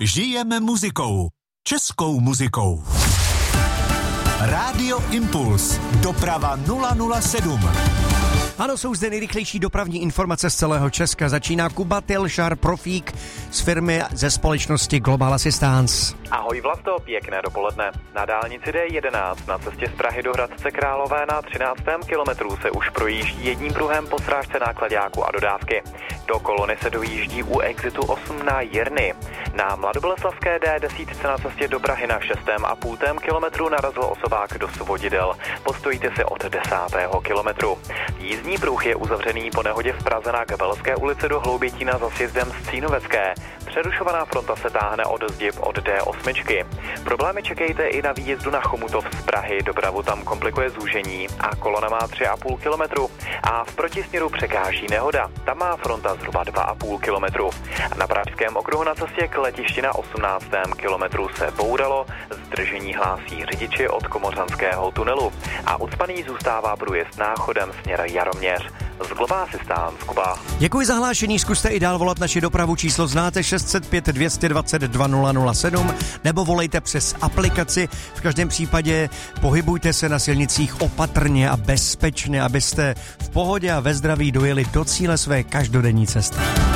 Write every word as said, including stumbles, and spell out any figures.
Žijeme muzikou. Českou muzikou. Rádio Impuls. Doprava nula nula sedm. Ano, jsou zde nejrychlejší dopravní informace z celého Česka. Začíná Kuba Tylšar, profík z firmy ze společnosti Global Assistance. Ahoj Vlasto, pěkné dopoledne. Na dálnici D jedenáct na cestě z Prahy do Hradce Králové na třináctém kilometru se už projíždí jedním pruhem po srážce náklaďáku a dodávky. Do kolony se dojíždí u exitu osm na Jirny. Na Mladoboleslavské D deset na cestě do Prahy na šestém a půltém kilometru narazil osobák do Svodidel. Postojíte si od desátého kilometru. Jízdní pruh je uzavřený po nehodě v Praze na Gabelské ulici do Hloubětína za sjezdem z Cínovecké. Přerušovaná fronta se táhne od Zdiv od D osm. Problémy čekejte i na výjezdu na Chomutov z Prahy. Dopravu tam komplikuje zúžení a kolona má tři a půl kilometru. A v protisměru překáží nehoda. Tam má fronta zhruba dva a půl kilometru. Na Pražském okruhu na cestě k letišti na osmnáctém kilometru se bouralo. Zdržení hlásí řidiči od Komořanského tunelu. A ucpaný zůstává průjezd náchodem směr Jaroměř. Z Global Assistance Kuba. Děkuji za hlášení, zkuste i dál volat naši dopravu, číslo znáte šest set pět dvě dvacet dva nula nula sedm nebo volejte přes aplikaci. V každém případě pohybujte se na silnicích opatrně a bezpečně, abyste v pohodě a ve zdraví dojeli do cíle své každodenní cesty.